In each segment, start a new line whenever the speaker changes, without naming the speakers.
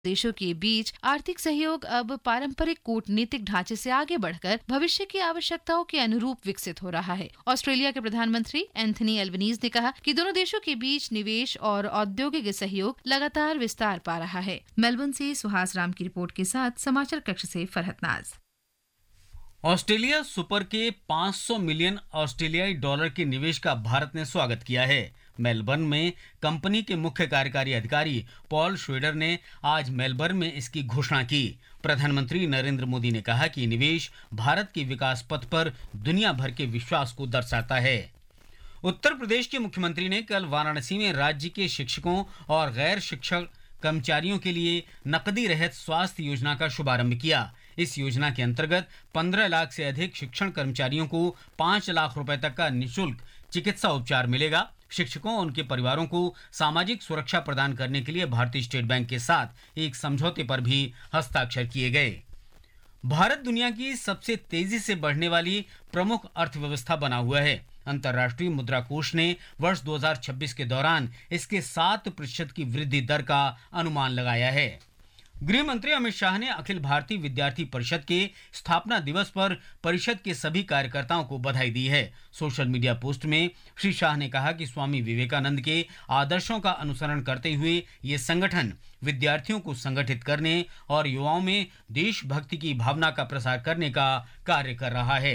देशों के बीच आर्थिक सहयोग अब पारंपरिक कूटनीतिक ढांचे से आगे बढ़कर भविष्य की आवश्यकताओं के अनुरूप विकसित हो रहा है। ऑस्ट्रेलिया के प्रधानमंत्री एंथनी एल्बनीज ने कहा कि दोनों देशों के बीच निवेश और औद्योगिक सहयोग लगातार विस्तार पा रहा है। मेलबर्न से सुहास राम की रिपोर्ट के साथ समाचार कक्ष से फरहत नाज।
ऑस्ट्रेलिया सुपर के 500 मिलियन ऑस्ट्रेलियाई डॉलर के निवेश का भारत ने स्वागत किया है। मेलबर्न में कंपनी के मुख्य कार्यकारी अधिकारी पॉल श्वेडर ने आज मेलबर्न में इसकी घोषणा की। प्रधानमंत्री नरेंद्र मोदी ने कहा कि निवेश भारत के विकास पथ पर दुनिया भर के विश्वास को दर्शाता है। उत्तर प्रदेश के मुख्यमंत्री ने कल वाराणसी में राज्य के शिक्षकों और गैर शिक्षक कर्मचारियों के लिए नकदी रहित स्वास्थ्य योजना का शुभारंभ किया। इस योजना के अंतर्गत 15 लाख से अधिक शिक्षण कर्मचारियों को 5 लाख रुपए तक का निःशुल्क चिकित्सा उपचार मिलेगा। शिक्षकों और उनके परिवारों को सामाजिक सुरक्षा प्रदान करने के लिए भारतीय स्टेट बैंक के साथ एक समझौते पर भी हस्ताक्षर किए गए। भारत दुनिया की सबसे तेजी से बढ़ने वाली प्रमुख अर्थव्यवस्था बना हुआ है। अंतर्राष्ट्रीय मुद्रा कोष ने वर्ष 2026 के दौरान इसके 7% की वृद्धि दर का अनुमान लगाया है। गृह मंत्री अमित शाह ने अखिल भारतीय विद्यार्थी परिषद के स्थापना दिवस पर परिषद के सभी कार्यकर्ताओं को बधाई दी है। सोशल मीडिया पोस्ट में श्री शाह ने कहा कि स्वामी विवेकानंद के आदर्शों का अनुसरण करते हुए ये संगठन विद्यार्थियों को संगठित करने और युवाओं में देशभक्ति की भावना का प्रसार करने का कार्य कर रहा है।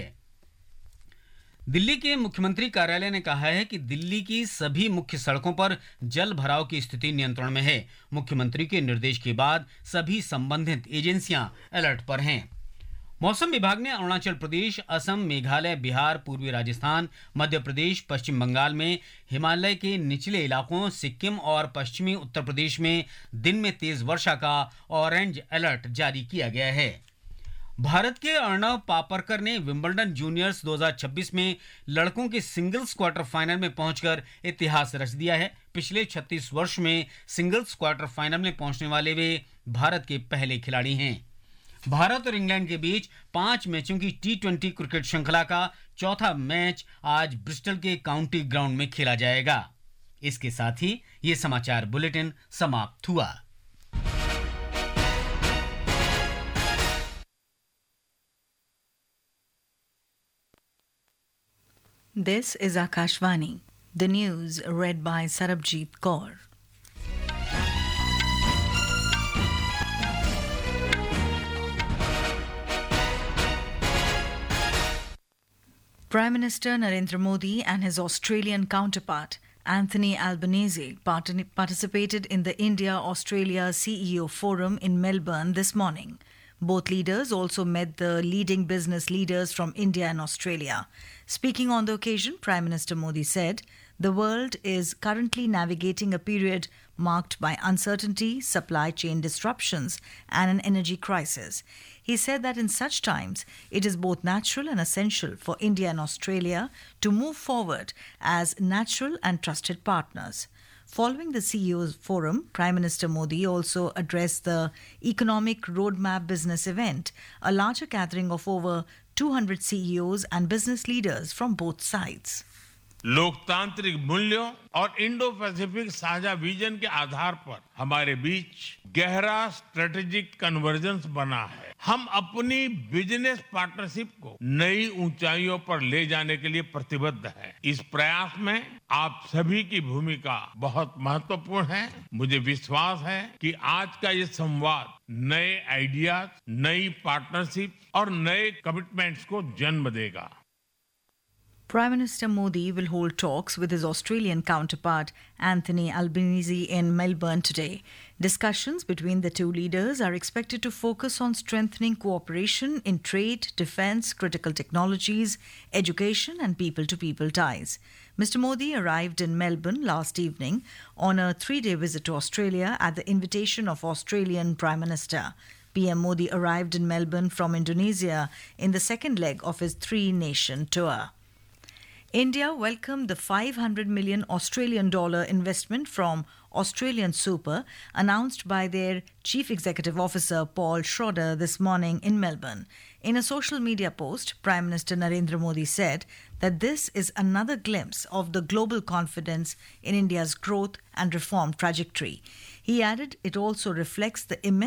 दिल्ली के मुख्यमंत्री कार्यालय ने कहा है कि दिल्ली की सभी मुख्य सड़कों पर जल भराव की स्थिति नियंत्रण में है। मुख्यमंत्री के निर्देश के बाद सभी संबंधित एजेंसियां अलर्ट पर हैं। मौसम विभाग ने अरुणाचल प्रदेश, असम, मेघालय, बिहार, पूर्वी राजस्थान, मध्य प्रदेश, पश्चिम बंगाल में हिमालय के निचले इलाकों, सिक्किम और पश्चिमी उत्तर प्रदेश में दिन में तेज वर्षा का ऑरेंज अलर्ट जारी किया गया है। भारत के अर्णव पापरकर ने विंबलडन जूनियर्स 2026 में लड़कों के सिंगल्स क्वार्टर फाइनल में पहुंचकर इतिहास रच दिया है। पिछले 36 वर्ष में सिंगल्स क्वार्टर फाइनल में पहुंचने वाले वे भारत के पहले खिलाड़ी हैं। भारत और इंग्लैंड के बीच 5 मैचों की T20 क्रिकेट श्रृंखला का चौथा मैच आज ब्रिस्टल के काउंटी ग्राउंड में खेला जाएगा। इसके साथ ही ये समाचार बुलेटिन समाप्त हुआ।
This is Akashvani. The news read by Sarabjit Kaur. Prime Minister Narendra Modi and his Australian counterpart Anthony Albanese participated in the India-Australia CEO Forum in Melbourne this morning. Both leaders also met the leading business leaders from India and Australia. Speaking on the occasion, Prime Minister Modi said, "The world is currently navigating a period marked by uncertainty, supply chain disruptions, and an energy crisis." He said that in such times, it is both natural and essential for India and Australia to move forward as natural and trusted partners. Following the CEO's forum, Prime Minister Modi also addressed the Economic Roadmap Business event, a larger gathering of over 200 CEOs and business leaders from both sides.
लोकतांत्रिक मूल्यों और Indo Pacific साझा vision के आधार पर हमारे बीच गहरा strategic convergence बना है। हम अपनी बिजनेस पार्टनरशिप को नई ऊंचाइयों पर ले जाने के लिए प्रतिबद्ध हैं। इस प्रयास में आप सभी की भूमिका बहुत महत्वपूर्ण है। मुझे विश्वास है कि आज का ये संवाद नए आइडियाज, नई पार्टनरशिप और नए कमिटमेंट्स को जन्म देगा।
Prime Minister Modi will hold talks with his Australian counterpart Anthony Albanese in Melbourne today. Discussions between the two leaders are expected to focus on strengthening cooperation in trade, defence, critical technologies, education and people-to-people ties. Mr. Modi arrived in Melbourne last evening on a 3-day visit to Australia at the invitation of Australian Prime Minister. PM Modi arrived in Melbourne from Indonesia in the second leg of his 3-nation tour. India welcomed the $500 million Australian dollar investment from Australian Super announced by their Chief Executive Officer Paul Schroeder this morning in Melbourne. In a social media post, Prime Minister Narendra Modi said that this is another glimpse of the global confidence in India's growth and reform trajectory. He added it also reflects the immense